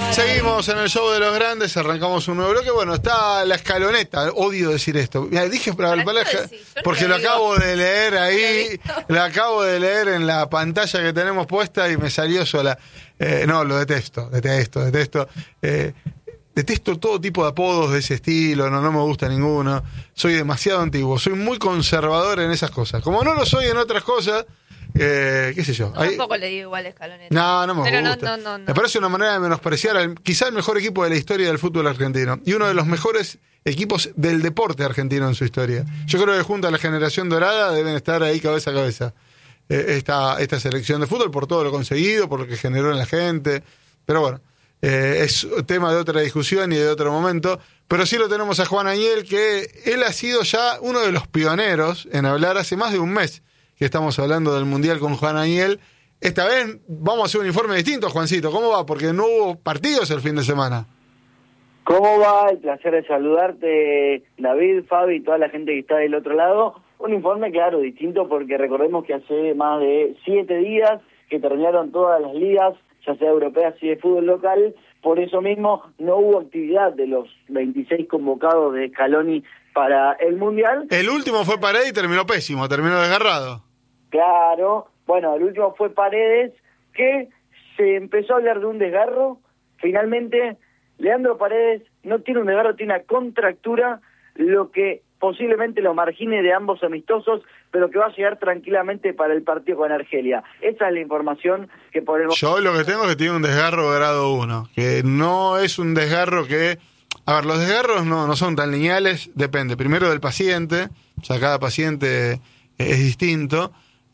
Seguimos en el show de los grandes, arrancamos un nuevo bloque. Bueno, está la escaloneta, odio decir esto. Mira, dije porque lo acabo de leer ahí, lo acabo de leer en la pantalla que tenemos puesta y me salió sola. No, lo detesto. Detesto todo tipo de apodos de ese estilo, no me gusta ninguno. Soy demasiado antiguo, soy muy conservador en esas cosas. Como no lo soy en otras cosas, qué sé yo. Tampoco le digo igual escaloneta. No me gusta. No. Me parece una manera de menospreciar quizá el mejor equipo de la historia del fútbol argentino y uno de los mejores equipos del deporte argentino en su historia. Yo creo que junto a la generación dorada deben estar ahí cabeza a cabeza esta selección de fútbol por todo lo conseguido, por lo que generó en la gente. Pero bueno, es tema de otra discusión y de otro momento. Pero sí lo tenemos a Juan Añel, que él ha sido ya uno de los pioneros en hablar hace más de un mes que estamos hablando del Mundial con Juan Añel. Esta vez vamos a hacer un informe distinto, Juancito. ¿Cómo va? Porque no hubo partidos el fin de semana. ¿Cómo va? El placer de saludarte, David, Fabi y toda la gente que está del otro lado. Un informe, claro, distinto, porque recordemos que hace más de 7 días que terminaron todas las ligas, ya sea europeas y de fútbol local. Por eso mismo no hubo actividad de los 26 convocados de Scaloni para el Mundial. El último fue Paredes y terminó pésimo, terminó desgarrado. Claro, bueno, el último fue Paredes, que se empezó a hablar de un desgarro. Finalmente, Leandro Paredes no tiene un desgarro, tiene una contractura, lo que posiblemente lo margine de ambos amistosos, pero que va a llegar tranquilamente para el partido con Argelia. Esa es la información que por el momento... Yo lo que tengo es que tiene un desgarro de grado 1, que no es un desgarro que... A ver, los desgarros no son tan lineales, depende primero del paciente, o sea, cada paciente es distinto,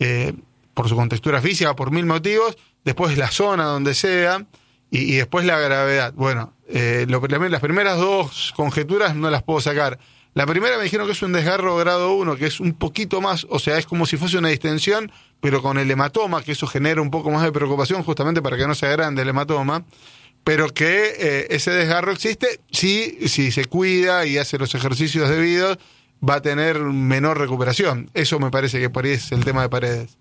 por su contextura física, por 1000 motivos, después la zona donde sea, y después la gravedad. Bueno, las primeras dos conjeturas no las puedo sacar. La primera me dijeron que es un desgarro grado 1, que es un poquito más, o sea, es como si fuese una distensión, pero con el hematoma, que eso genera un poco más de preocupación justamente para que no sea grande el hematoma, pero que ese desgarro existe, si se cuida y hace los ejercicios debidos, va a tener menor recuperación. Eso me parece que por ahí es el tema de Paredes.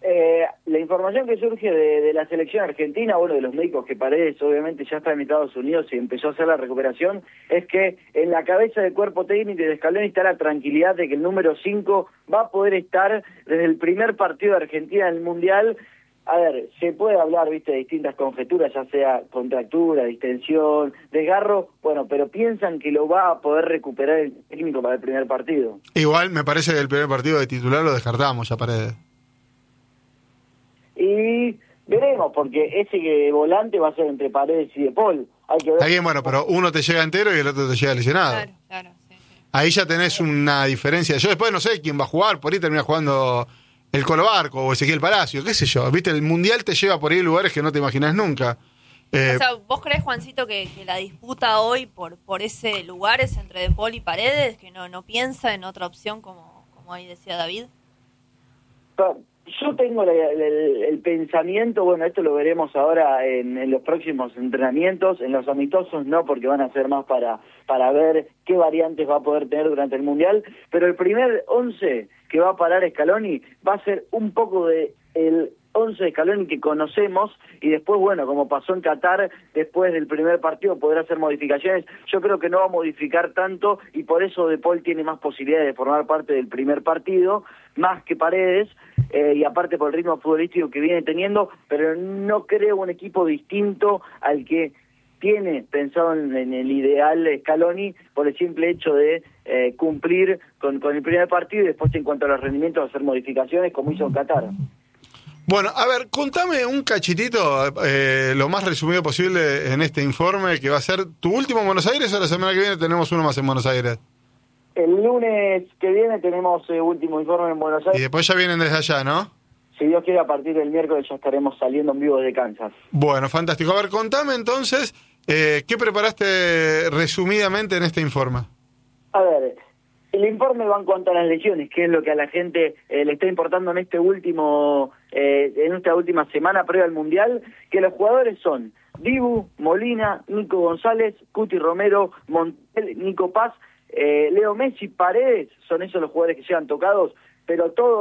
La información que surge de la selección argentina, bueno, de los médicos, que Paredes obviamente ya está en Estados Unidos y empezó a hacer la recuperación, es que en la cabeza del cuerpo técnico de Scaloni está la tranquilidad de que el número 5 va a poder estar desde el primer partido de Argentina en el Mundial. A ver, se puede hablar, viste, de distintas conjeturas, ya sea contractura, distensión, desgarro, bueno, pero piensan que lo va a poder recuperar el técnico para el primer partido. Igual me parece que el primer partido de titular lo descartamos ya Paredes. Y veremos, porque ese volante va a ser entre Paredes y De Paul. Hay que ver. Está bien, bueno, pero uno te llega entero y el otro te llega lesionado. Claro, sí. Ahí ya tenés una diferencia. Yo después no sé quién va a jugar, por ahí termina jugando el Colo Barco o Ezequiel Palacio, qué sé yo. Viste, el Mundial te lleva por ahí lugares que no te imaginás nunca. O sea, ¿vos creés, Juancito, que la disputa hoy por ese lugar es entre De Paul y Paredes, que no piensa en otra opción como ahí decía David? Yo tengo el pensamiento, bueno, esto lo veremos ahora en los próximos entrenamientos, en los amistosos no, porque van a ser más para ver qué variantes va a poder tener durante el Mundial, pero el primer 11 que va a parar Scaloni va a ser un poco de el 11 de Scaloni que conocemos, y después, bueno, como pasó en Qatar, después del primer partido podrá hacer modificaciones. Yo creo que no va a modificar tanto, y por eso De Paul tiene más posibilidades de formar parte del primer partido, más que Paredes, y aparte por el ritmo futbolístico que viene teniendo, pero no creo un equipo distinto al que tiene pensado en el ideal Scaloni, por el simple hecho de cumplir con el primer partido, y después en cuanto a los rendimientos hacer modificaciones como hizo en Qatar. Bueno, a ver, contame un cachitito, lo más resumido posible en este informe, que va a ser tu último en Buenos Aires, o la semana que viene tenemos uno más en Buenos Aires. El lunes que viene tenemos último informe en Buenos Aires. Y después ya vienen desde allá, ¿no? Si Dios quiere, a partir del miércoles ya estaremos saliendo en vivo desde Kansas. Bueno, fantástico. A ver, contame entonces, ¿qué preparaste resumidamente en este informe? A ver, el informe va en cuanto a las lesiones, que es lo que a la gente le está importando en esta última semana previa al Mundial, que los jugadores son Dibu, Molina, Nico González, Cuti Romero, Montiel, Nico Paz, Leo Messi, Paredes, son esos los jugadores que llegan tocados, pero todos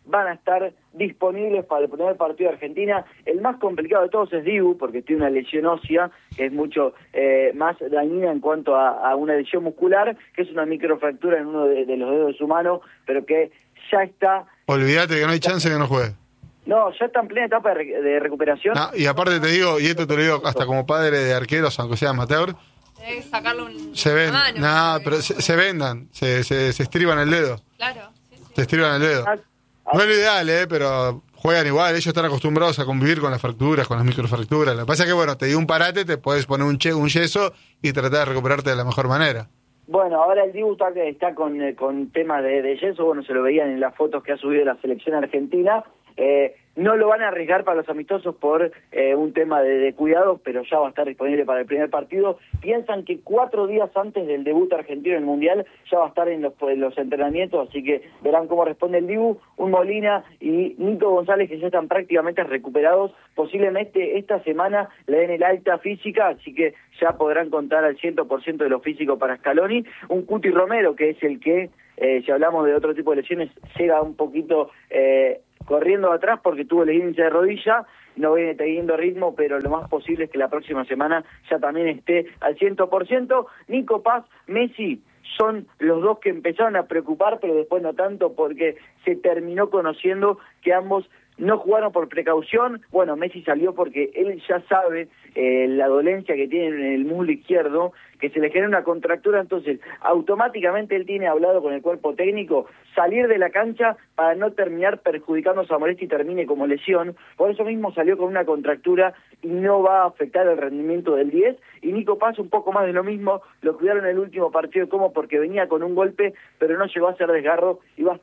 van a estar disponibles para el primer partido de Argentina. El más complicado de todos es Dibu, porque tiene una lesión ósea, que es mucho más dañina en cuanto a una lesión muscular, que es una microfractura en uno de los dedos de su mano, pero que ya está... Olvídate que no hay chance que no juegue. No, ya está en plena etapa de recuperación. No, y aparte te digo, y esto te lo digo hasta como padre de arqueros, aunque sea amateur, Tenés que sacarle se ven, una mano. nada, pero se vendan, se estriban el dedo. Claro, sí. Se estriban el dedo. No es lo ideal, pero juegan igual. Ellos están acostumbrados a convivir con las fracturas, con las microfracturas. Lo que pasa es que, bueno, te dio un parate, te puedes poner un yeso y tratar de recuperarte de la mejor manera. Bueno, ahora el Dibu está con temas de yeso. Bueno, se lo veían en las fotos que ha subido la selección argentina. No lo van a arriesgar para los amistosos por un tema de cuidado, pero ya va a estar disponible para el primer partido. Piensan que 4 días antes del debut argentino en el Mundial ya va a estar en los entrenamientos, así que verán cómo responde el Dibu. Un Molina y Nico González que ya están prácticamente recuperados. Posiblemente esta semana le den el alta física, así que ya podrán contar al 100% de lo físico para Scaloni. Un Cuti Romero, que es el que, si hablamos de otro tipo de lesiones, llega un poquito... corriendo atrás porque tuvo el esguince de rodilla, no viene teniendo ritmo, pero lo más posible es que la próxima semana ya también esté al 100%. Nico Paz, Messi, son los dos que empezaron a preocupar, pero después no tanto porque se terminó conociendo que ambos no jugaron por precaución. Bueno, Messi salió porque él ya sabe la dolencia que tiene en el muslo izquierdo, que se le genera una contractura, entonces automáticamente él tiene hablado con el cuerpo técnico salir de la cancha para no terminar perjudicándose a Molesti y termine como lesión. Por eso mismo salió con una contractura y no va a afectar el rendimiento del 10. Y Nico Paz un poco más de lo mismo, lo cuidaron en el último partido como porque venía con un golpe, pero no llegó a ser desgarro, iba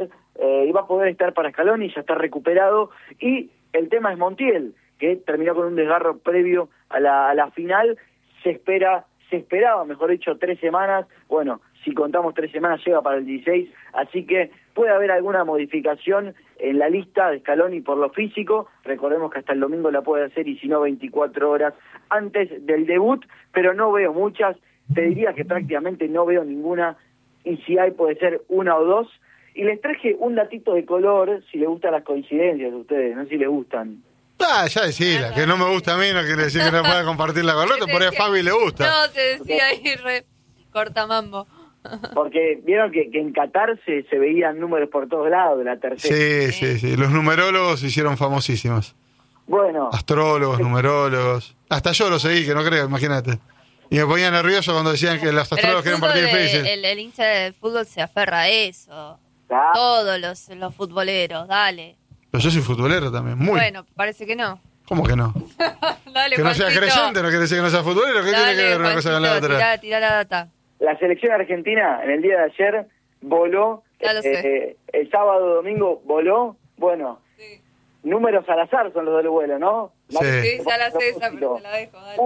a poder estar para Scaloni, ya está recuperado. Y el tema es Montiel, que terminó con un desgarro previo a la final. Se esperaba, mejor dicho, 3 semanas. Bueno, si contamos 3 semanas llega para el 16, así que puede haber alguna modificación en la lista de Scaloni por lo físico. Recordemos que hasta el domingo la puede hacer y si no 24 horas antes del debut, pero no veo muchas. Te diría que prácticamente no veo ninguna, y si hay puede ser 1 o 2. Y les traje un datito de color, si les gustan las coincidencias a ustedes, no sé si les gustan. Ya decila, que no me gusta a mí, no quiere decir que no pueda compartirla con otro, por ahí a Fabi le gusta. No, te decía ahí cortamambo. Porque vieron que en Qatar se veían números por todos lados de la tercera. Sí. Los numerólogos se hicieron famosísimos. Bueno. Astrólogos, numerólogos. Hasta yo lo seguí, que no creo, imagínate. Y me ponía nervioso cuando decían que los astrólogos querían partir difícil. El hincha del fútbol se aferra a eso. ¿Ah? Todos los futboleros, dale. Pero yo soy futbolero también, muy. Bueno, parece que no. ¿Cómo que no? Dale, Que no sea Juancito. creyente no quiere decir que no sea futbolero. ¿Qué tiene que ver una cosa con la otra? Tirá la data. La selección argentina en el día de ayer voló, Ya lo sé. el sábado, domingo voló. Bueno, Sí, números al azar son los del vuelo, ¿no? Sí. ya la sé esa, pero te la dejo. Dale.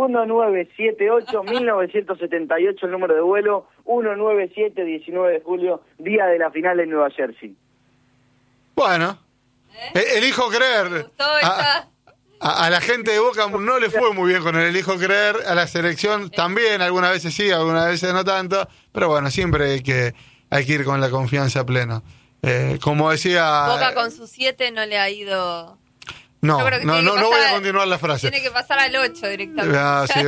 1978, 1978 el número de vuelo, 197, 19 de julio, día de la final en Nueva Jersey. Bueno, elijo ¿Te creer. gustó esa? A la gente de Boca no le fue muy bien con el elijo creer, a la selección también, algunas veces sí, algunas veces no tanto, pero bueno, siempre hay que ir con la confianza plena. Como decía... Boca con su 7 no le ha ido... No, Yo creo que no tiene que voy pasar- a continuar la frase. Tiene que pasar al 8 directamente. Ah, sí,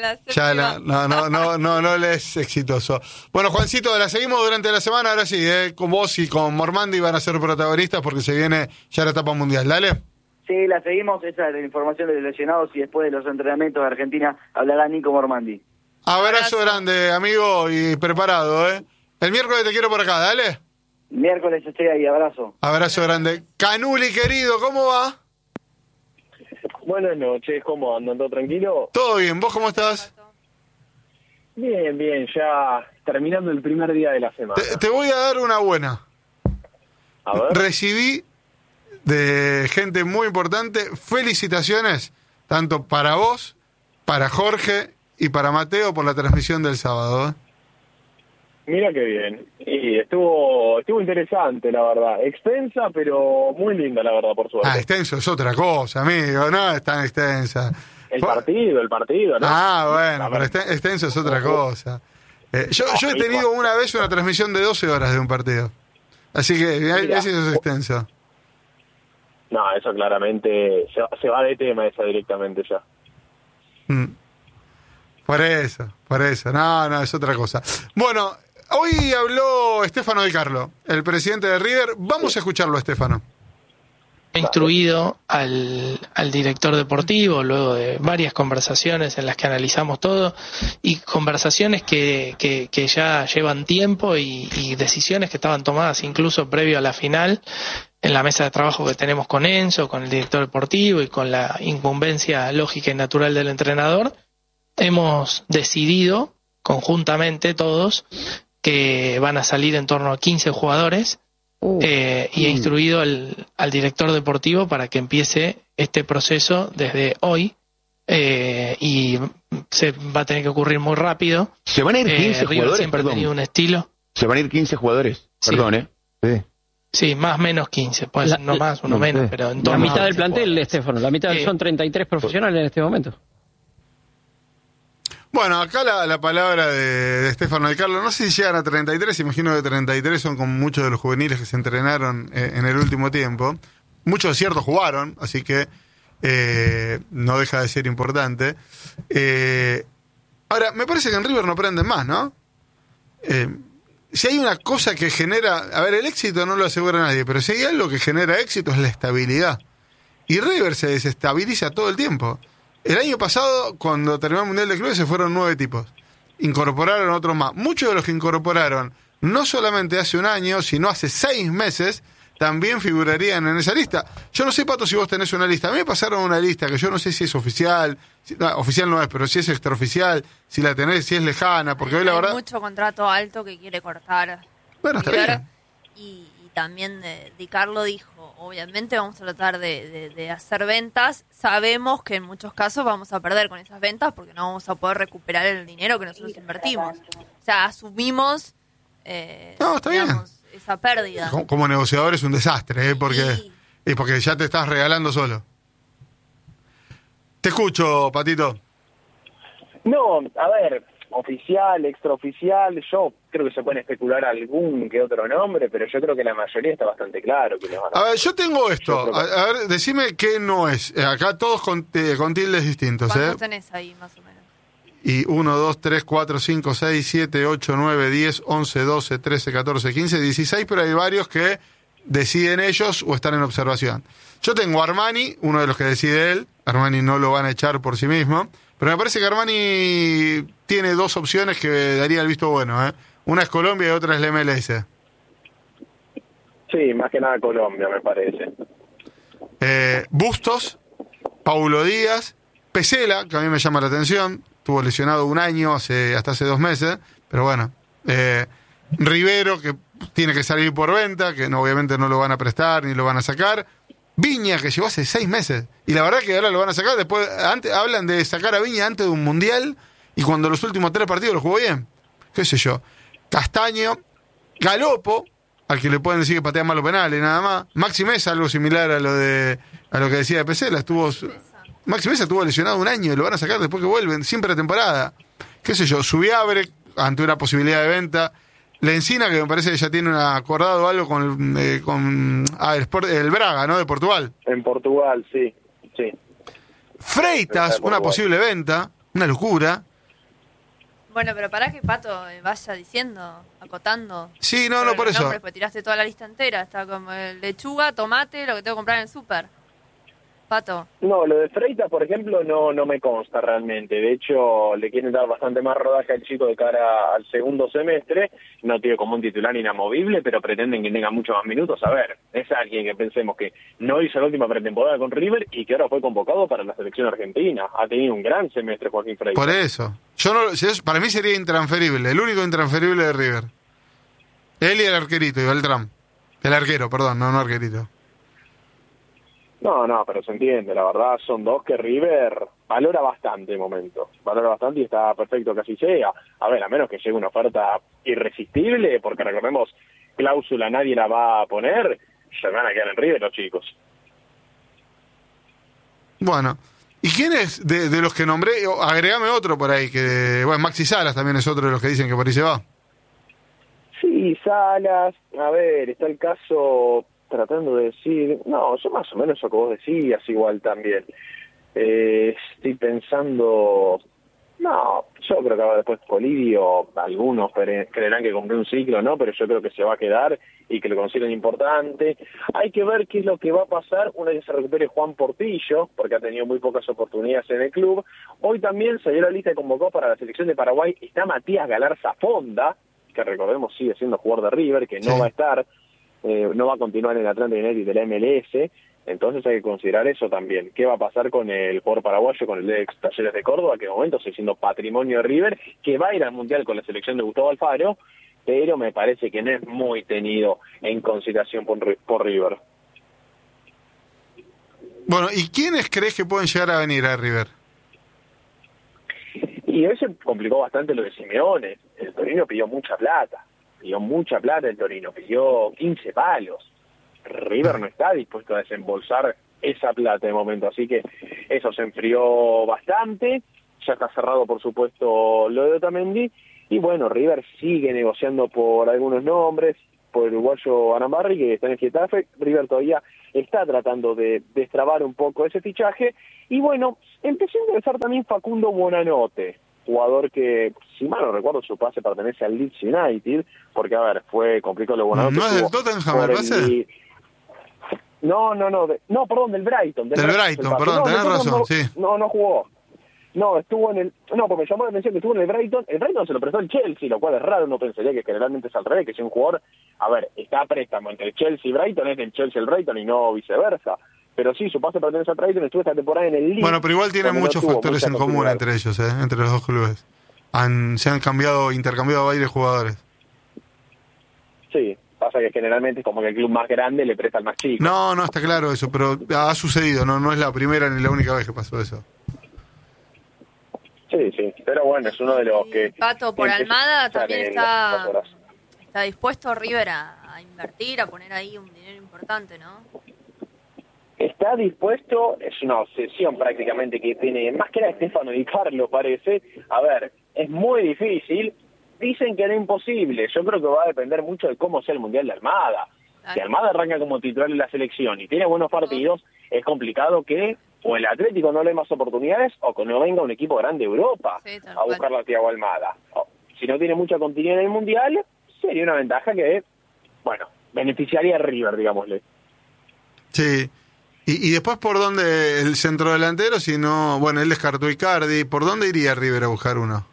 séptima. no le es exitoso. Bueno, Juancito, la seguimos durante la semana, ahora sí, con vos y con Mormandi van a ser protagonistas porque se viene ya la etapa mundial, ¿dale? Sí, la seguimos, esa es la información de los lesionados y después de los entrenamientos de Argentina hablará Nico Mormandi. Abrazo grande, amigo, y preparado, ¿eh? El miércoles te quiero por acá, dale. Miércoles estoy ahí, abrazo. Abrazo grande. Canuli, querido, ¿cómo va? Buenas noches, ¿cómo andan? ¿Todo tranquilo? Todo bien, ¿vos cómo estás? Bien, ya terminando el primer día de la semana. Te voy a dar una buena. A ver. Recibí de gente muy importante felicitaciones, tanto para vos, para Jorge y para Mateo por la transmisión del sábado. Mira qué bien. Y estuvo interesante, la verdad. Extensa, pero muy linda, la verdad, por suerte. Extenso es otra cosa, amigo, no es tan extensa. El partido, ¿no? Bueno, pero extenso es otra cosa. Yo he tenido una vez una transmisión de 12 horas de un partido. Así que, así es extenso. No, eso claramente se va de tema esa directamente ya. Por eso. No, es otra cosa. Bueno, hoy habló Stefano Di Carlo, el presidente de River. Vamos a escucharlo, Stefano. He instruido al director deportivo luego de varias conversaciones en las que analizamos todo y conversaciones que ya llevan tiempo y decisiones que estaban tomadas incluso previo a la final en la mesa de trabajo que tenemos con Enzo, con el director deportivo y con la incumbencia lógica y natural del entrenador. Hemos decidido conjuntamente todos que van a salir en torno a 15 jugadores. Y he instruido al director deportivo para que empiece este proceso desde hoy y se va a tener que ocurrir muy rápido. Se van a ir 15 River jugadores, siempre ha tenido un estilo. Se van a ir 15 jugadores, Sí. perdón, Sí. Sí, más menos 15, puede ser uno más, uno menos, pero en La torno mitad a del 15 plantel, jugadores. Estefano, la mitad son 33 profesionales en este momento. Bueno, acá la palabra de Stefano Di Carlo, no sé si llegan a 33, imagino que 33 son como muchos de los juveniles que se entrenaron en el último tiempo. Muchos de ciertos jugaron, así que no deja de ser importante. Ahora, me parece que en River no aprenden más, ¿no? Si hay una cosa que genera... A ver, el éxito no lo asegura nadie, pero si hay algo que genera éxito es la estabilidad. Y River se desestabiliza todo el tiempo. El año pasado, cuando terminó el Mundial de Clubes, se fueron 9 tipos. Incorporaron otros más. Muchos de los que incorporaron, no solamente hace un año, sino hace 6 meses, también figurarían en esa lista. Yo no sé, Pato, si vos tenés una lista. A mí me pasaron una lista que yo no sé si es oficial. Oficial no es, pero si es extraoficial, si la tenés, si es lejana, porque hoy la Hay verdad... mucho contrato alto que quiere cortar. Bueno, está River, bien. y también Di Carlo dijo, obviamente vamos a tratar de hacer ventas. Sabemos que en muchos casos vamos a perder con esas ventas porque no vamos a poder recuperar el dinero que nosotros invertimos. O sea, asumimos No, está bien. esa pérdida. Como negociador es un desastre, porque, Sí. y porque ya te estás regalando solo. Te escucho, Patito. No, a ver, oficial, extraoficial, yo creo que se pueden especular algún que otro nombre, pero yo creo que la mayoría está bastante claro que les van A ver, yo tengo esto. A ver, decime qué no es. Acá todos con tildes distintos, ¿Cuántos tenés ahí, más o menos? Y 1, 2, 3, 4, 5, 6, 7, 8, 9, 10, 11, 12, 13, 14, 15, 16, pero hay varios que deciden ellos o están en observación. Yo tengo Armani, uno de los que decide él. Armani no lo van a echar por sí mismo. Pero me parece que Armani tiene 2 opciones que daría el visto bueno. Una es Colombia y otra es la MLS. Sí, más que nada Colombia, me parece. Bustos, Paulo Díaz, Pesela, que a mí me llama la atención. Estuvo lesionado un año, hasta hace 2 meses. Pero bueno. Rivero, que tiene que salir por venta, que no, obviamente no lo van a prestar ni lo van a sacar. Viña, que llegó hace 6 meses. Y la verdad que ahora lo van a sacar. Después hablan de sacar a Viña antes de un mundial. Y cuando los últimos 3 partidos lo jugó bien. Qué sé yo. Castaño, Galopo, al que le pueden decir que patea mal los penales, nada más. Maxi Mesa, algo similar a lo que decía de Pesela. Maxi Mesa estuvo lesionado un año y lo van a sacar después que vuelven. Siempre la temporada. Qué sé yo. Subiabre, ante una posibilidad de venta. Lencina, que me parece que ya tiene acordado algo con el Braga, ¿no? De Portugal. En Portugal, sí. Freitas, una posible venta, una locura. Bueno, pero para que Pato vaya diciendo, acotando. Sí, no, por los eso. nombres, pues tiraste toda la lista entera. Está como lechuga, tomate, lo que tengo que comprar en el súper. Pato. No, lo de Freitas, por ejemplo, no me consta realmente. De hecho, le quieren dar bastante más rodaje al chico de cara al segundo semestre. No tiene como un titular inamovible, pero pretenden que tenga muchos más minutos. A ver, es alguien que pensemos que no hizo la última pretemporada con River y que ahora fue convocado para la selección argentina. Ha tenido un gran semestre Joaquín Freitas. Por eso. Para mí sería intransferible, el único intransferible de River. Él y el arquerito, y Beltrán. El arquero, perdón, no arquerito. No, pero se entiende, la verdad son 2 que River valora bastante de momento, valora bastante y está perfecto que así sea. A ver, a menos que llegue una oferta irresistible, porque recordemos, cláusula nadie la va a poner, se van a quedar en River los chicos. Bueno, ¿y quién es de los que nombré? Agregame otro por ahí, que bueno, Maxi Salas también es otro de los que dicen que por ahí se va. Sí, Salas, a ver, está el caso tratando de decir, no, yo más o menos eso que vos decías igual también. Estoy pensando, no, yo creo que ahora después Polidio, algunos creerán que cumplió un ciclo, ¿no? Pero yo creo que se va a quedar y que lo consideren importante. Hay que ver qué es lo que va a pasar una vez que se recupere Juan Portillo, porque ha tenido muy pocas oportunidades en el club. Hoy también salió la lista de convocados para la selección de Paraguay. Está Matías Galarza Fonda, que recordemos sigue siendo jugador de River, que no va a estar, no va a continuar en el Atlanta United de la MLS. Entonces hay que considerar eso también. ¿Qué va a pasar con el jugador paraguayo, con el de Talleres de Córdoba, que de momento sigue siendo patrimonio de River, que va a ir al Mundial con la selección de Gustavo Alfaro, pero me parece que no es muy tenido en consideración por River. Bueno, ¿y quiénes crees que pueden llegar a venir a River? Y hoy se complicó bastante lo de Simeone. El Torino pidió mucha plata el Torino, pidió 15 palos. River no está dispuesto a desembolsar esa plata de momento, así que eso se enfrió bastante. Ya está cerrado, por supuesto, lo de Otamendi. Y bueno, River sigue negociando por algunos nombres, por el uruguayo Arambarri, que está en el Getafe. River todavía está tratando de destrabar un poco ese fichaje. Y bueno, empezó a interesar también Facundo Buonanotte, jugador que, si mal no recuerdo, su pase pertenece al Leeds United, porque, a ver, fue complicado lo de Buonanotte. ¿No es del Tottenham el pase? No, perdón, del Brighton. Del Brighton, perdón, tenés razón, sí. No jugó. No, estuvo en el... No, porque me llamó la atención que estuvo en el Brighton. El Brighton se lo prestó el Chelsea, lo cual es raro. Uno pensaría que generalmente es al revés, que si un jugador... A ver, está a préstamo entre el Chelsea y Brighton, es del Chelsea el Brighton y no viceversa. Pero sí, su pase pertenece al Brighton, estuvo esta temporada en el Leeds. Bueno, pero igual tienen muchos factores en común entre ellos, entre los dos clubes. Se han intercambiado varios jugadores. Sí, pasa que generalmente es como que el club más grande le presta al más chico. No, está claro eso, pero ha sucedido, no es la primera ni la única vez que pasó eso. Sí, pero bueno, es uno de los que... Pato, por Almada también está dispuesto River a invertir, a poner ahí un dinero importante, ¿no? Está dispuesto, es una obsesión prácticamente que tiene, más que era Stefano Di Carlo parece. A ver, es muy difícil, dicen que era imposible, yo creo que va a depender mucho de cómo sea el Mundial de Almada. Si Almada arranca como titular en la selección y tiene buenos partidos, es complicado que o el Atlético no le dé más oportunidades o que no venga un equipo grande de Europa a buscarlo a Thiago Almada. Si no tiene mucha continuidad en el Mundial, sería una ventaja que, bueno, beneficiaría a River, digámosle. Sí. ¿Y después por dónde el centrodelantero? Si no, bueno, él descartó Icardi, ¿por dónde iría River a buscar uno?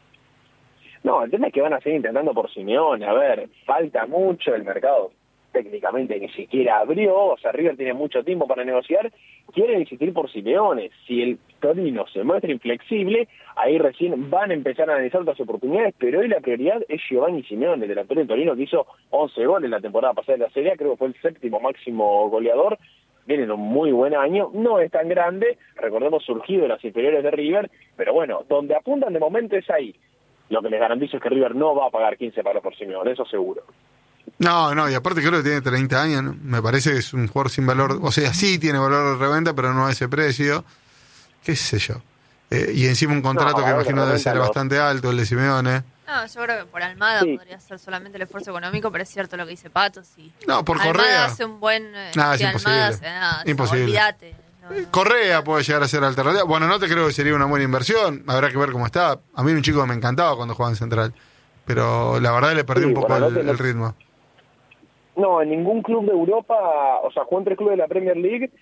No, el tema es que van a seguir intentando por Simeone. A ver, falta mucho, el mercado técnicamente ni siquiera abrió, o sea, River tiene mucho tiempo para negociar, quieren insistir por Simeone. Si el Torino se muestra inflexible, ahí recién van a empezar a analizar otras oportunidades, pero hoy la prioridad es Giovanni Simeone, el delantero del Torino que hizo 11 goles la temporada pasada de la Serie A, creo que fue el séptimo máximo goleador. Viene en un muy buen año, no es tan grande, recordemos surgido de las inferiores de River, pero bueno, donde apuntan de momento es ahí. Lo que les garantizo es que River no va a pagar 15 palos por Simeone, eso seguro. No, y aparte creo que tiene 30 años, ¿no? Me parece que es un jugador sin valor, o sea, sí tiene valor de reventa, pero no a ese precio, qué sé yo. Y encima un contrato que imagino debe ser bastante alto, el de Simeone. No, yo creo que por Almada podría ser solamente el esfuerzo económico, pero es cierto lo que dice Pato, sí. No, por Almada Correa. hace un buen... Es Almada imposible. Olvídate. Correa puede llegar a ser alternativa. Bueno, no te creo que sería una buena inversión, habrá que ver cómo está. A mí era un chico que me encantaba cuando jugaba en Central, pero la verdad le perdí un poco el ritmo. No, en ningún club de Europa, o sea, jugó en 3 clubes de la Premier League,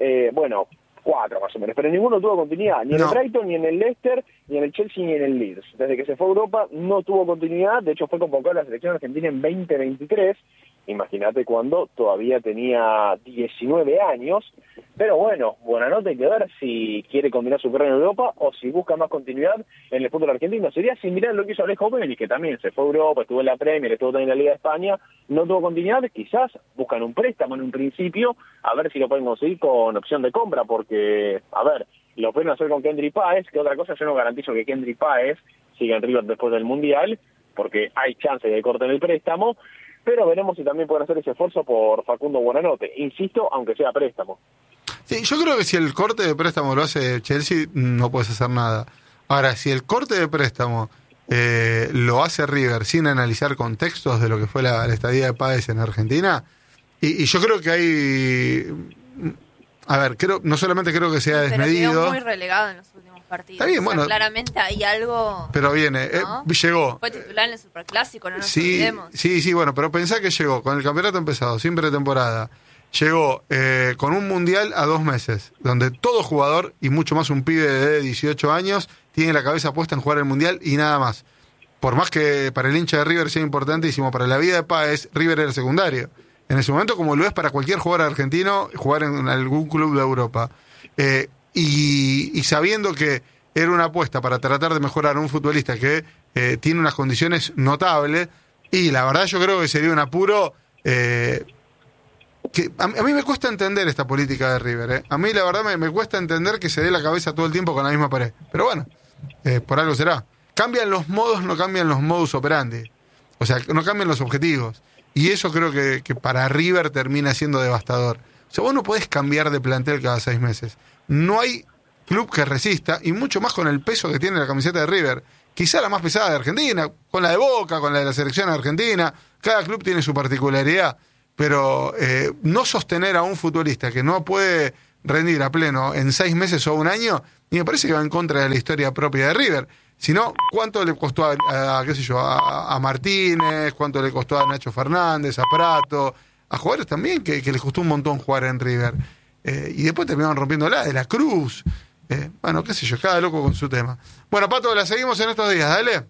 4 más o menos, pero ninguno tuvo continuidad, ni en el Brighton, ni en el Leicester, ni en el Chelsea, ni en el Leeds. Desde que se fue a Europa no tuvo continuidad, de hecho fue convocado a la selección argentina en 2023, imagínate cuando todavía tenía 19 años, pero bueno, Buonanotte hay que ver si quiere continuar su carrera en Europa o si busca más continuidad en el fútbol argentino. Sería similar a lo que hizo Alejo Vélez, que también se fue a Europa, estuvo en la Premier, estuvo también en la Liga de España, no tuvo continuidad, quizás buscan un préstamo en un principio, a ver si lo pueden conseguir con opción de compra, porque, a ver, lo pueden hacer con Kendrick Páez, que otra cosa, yo no garantizo que Kendrick Páez siga en River después del Mundial, porque hay chance de que corten el préstamo, pero veremos si también pueden hacer ese esfuerzo por Facundo Buonanotte, insisto, aunque sea préstamo. Sí, yo creo que si el corte de préstamo lo hace Chelsea, no puedes hacer nada. Ahora, si el corte de préstamo lo hace River sin analizar contextos de lo que fue la estadía de Páez en Argentina, Y yo creo que hay... A ver, no solamente creo que sea Pero desmedido. quedó muy relegado en los últimos partidos. Está bien, O sea, bueno. claramente hay algo... Pero viene, ¿no? llegó. Fue titular en el Superclásico, no nos Sí, olvidemos. sí, bueno, pero pensá que llegó con el campeonato empezado, sin pretemporada. Llegó con un mundial a 2 meses, donde todo jugador, y mucho más un pibe de 18 años, tiene la cabeza puesta en jugar el mundial y nada más. Por más que para el hincha de River sea importantísimo, para la vida de Páez, River era el secundario. En ese momento, como lo es para cualquier jugador argentino, jugar en algún club de Europa. Y sabiendo que era una apuesta para tratar de mejorar a un futbolista que tiene unas condiciones notables, y la verdad yo creo que sería un apuro... que a mí me cuesta entender esta política de River. A mí la verdad me cuesta entender que se dé la cabeza todo el tiempo con la misma pared. Pero bueno, por algo será. Cambian los modos, no cambian los modus operandi. O sea, no cambian los objetivos. Y eso creo que para River termina siendo devastador. O sea, vos no podés cambiar de plantel cada 6 meses. No hay club que resista, y mucho más con el peso que tiene la camiseta de River. Quizá la más pesada de Argentina, con la de Boca, con la de la selección argentina. Cada club tiene su particularidad. Pero no sostener a un futbolista que no puede rendir a pleno en 6 meses o un año, y me parece que va en contra de la historia propia de River. Sino, ¿cuánto le costó qué sé yo, a Martínez? ¿Cuánto le costó a Nacho Fernández, a Prato? A jugadores también que les costó un montón jugar en River. Y después terminaron rompiéndola, de la Cruz. Bueno, qué sé yo, cada loco con su tema. Bueno, Pato, la seguimos en estos días, dale.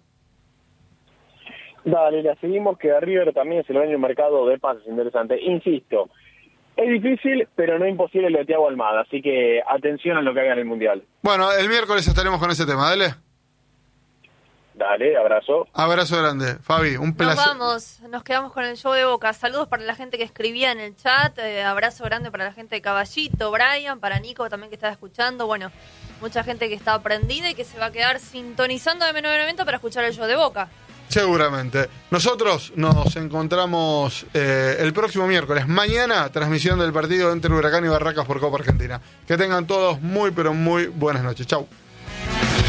Dale, la seguimos, que a River también se lo ven en un mercado de pases interesante. Insisto, es difícil, pero no imposible lo de Thiago Almada, así que atención a lo que haga en el Mundial. Bueno, el miércoles estaremos con ese tema, dale. Dale, abrazo. Abrazo grande. Fabi, un placer. Nos vamos, nos quedamos con el show de Boca. Saludos para la gente que escribía en el chat, abrazo grande para la gente de Caballito, Brian, para Nico también que estaba escuchando. Bueno, mucha gente que está aprendida y que se va a quedar sintonizando de Menos Evento para escuchar el show de Boca. Seguramente. Nosotros nos encontramos el próximo miércoles. Mañana, transmisión del partido entre Huracán y Barracas por Copa Argentina. Que tengan todos muy, pero muy buenas noches. Chau.